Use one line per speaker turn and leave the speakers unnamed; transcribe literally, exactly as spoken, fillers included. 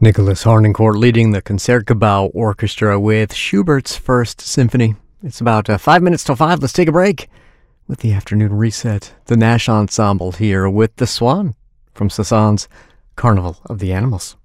Nicholas Harnoncourt leading the Concertgebouw Orchestra with Schubert's First Symphony. It's about uh, five minutes till five. Let's take a break with the afternoon reset. The Nash Ensemble here with The Swan from Cézanne's Carnival of the Animals.